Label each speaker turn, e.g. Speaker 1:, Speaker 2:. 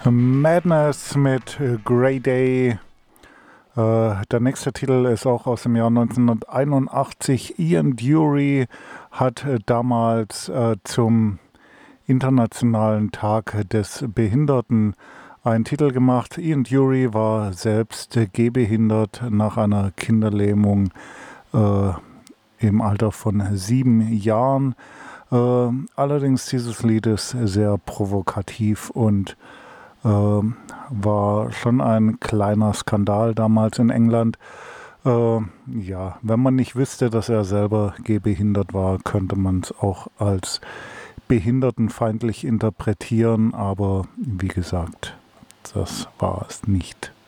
Speaker 1: Madness mit Grey Day. Der nächste Titel ist auch aus dem Jahr 1981. Ian Dury hat damals zum Internationalen Tag des Behinderten einen Titel gemacht. Ian Dury war selbst gehbehindert nach einer Kinderlähmung im Alter von 7 Jahren. Allerdings dieses Lied ist sehr provokativ und war schon ein kleiner Skandal damals in England. Ja, wenn man nicht wüsste, dass er selber gehbehindert war, könnte man es auch als behindertenfeindlich interpretieren, aber wie gesagt, das war es nicht.